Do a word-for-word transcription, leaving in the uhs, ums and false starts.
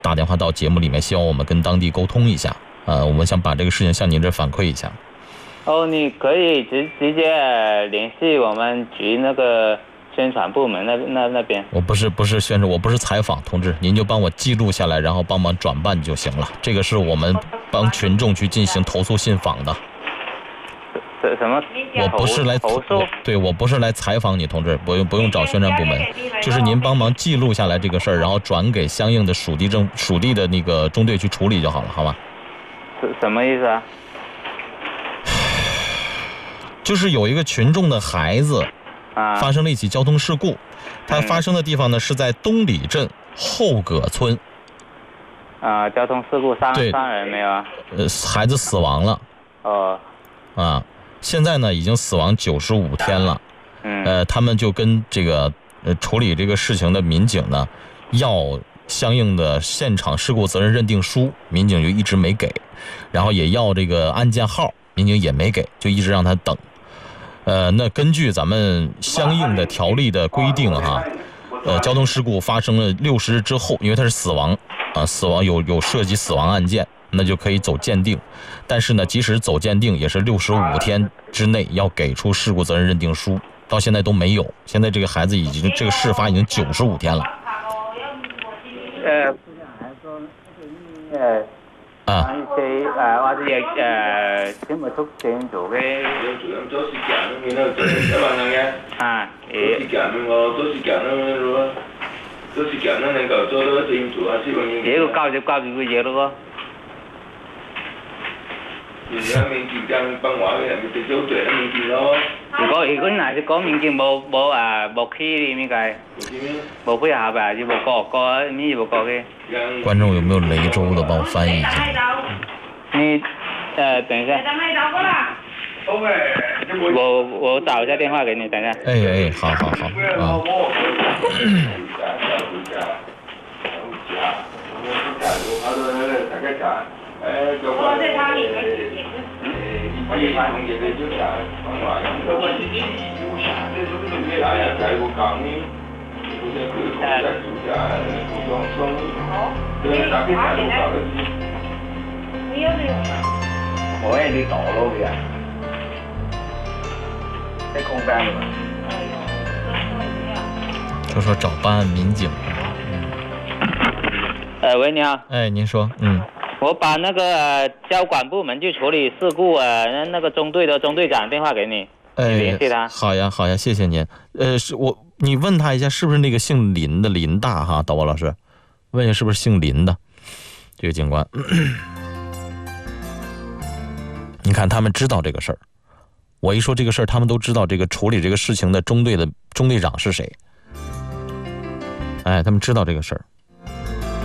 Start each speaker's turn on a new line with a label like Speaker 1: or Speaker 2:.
Speaker 1: 打电话到节目里面，希望我们跟当地沟通一下。呃，我们想把这个事情向您这反馈一下。
Speaker 2: 哦，你可以直直接联系我们局那个宣传部门那那那边。
Speaker 1: 我不是不是宣传，我不是采访，同志，您就帮我记录下来，然后帮忙转办就行了。这个是我们帮群众去进行投诉信访的。
Speaker 2: 什什么？
Speaker 1: 我不是来
Speaker 2: 投诉，
Speaker 1: 对，我不是来采访你，同志，不用不用找宣传部门，就是您帮忙记录下来这个事儿，然后转给相应的属地政属地的那个中队去处理就好了，好吧？
Speaker 2: 什什么意思啊？
Speaker 1: 就是有一个群众的孩子
Speaker 2: 啊，
Speaker 1: 发生了一起交通事故，他发生的地方呢是在东里镇后葛村。
Speaker 2: 啊，交通事故伤
Speaker 1: 对
Speaker 2: 伤人没有啊？
Speaker 1: 呃，孩子死亡了。
Speaker 2: 哦，
Speaker 1: 啊，现在呢已经死亡九十五天了。
Speaker 2: 嗯，
Speaker 1: 呃，他们就跟这个呃处理这个事情的民警呢，要相应的现场事故责任认定书，民警就一直没给，然后也要这个案件号，民警也没给，就一直让他等。呃，那根据咱们相应的条例的规定哈，呃，交通事故发生了六十日之后，因为他是死亡啊，死亡有有涉及死亡案件，那就可以走鉴定。但是呢，即使走鉴定，也是六十五天之内要给出事故责任认定书，到现在都没有。现在这个孩子已经这个事发已经九十五天了。
Speaker 2: 呃，呃。
Speaker 1: 啊，
Speaker 2: 即係誒或者亦誒警務處正做嘅，啊，誒，呢個交就交住個嘢咯如果如果嗱，你講民警冇冇誒冇去呢個，冇配合啊，要冇過過咩冇過嘅。
Speaker 1: 觀眾有沒有雷州的幫我翻譯一下？
Speaker 2: 你呃，等一下。我我打一下電話給你，等一下。
Speaker 1: 哎哎，好好好啊。
Speaker 2: 我係你打咯嘅，在空單嘛。
Speaker 1: 就說找辦案民警。
Speaker 2: 呃，喂，你好。
Speaker 1: 哎，您說，嗯。
Speaker 2: 我把那個、呃、交管部門去處理事故呃那個中隊的中隊長電話給你，
Speaker 1: 哎，
Speaker 2: 你聯繫他。
Speaker 1: 好呀，好呀，謝謝您。呃，是我，你問他一下，是不是那個姓林的林大哈？導播老師，問一下是不是姓林的這個警官。你看他們知道這個事兒，我一說這個事兒，他們都知道這個處理這個事情的中隊的中隊長是誰。哎，他們知道這個事兒。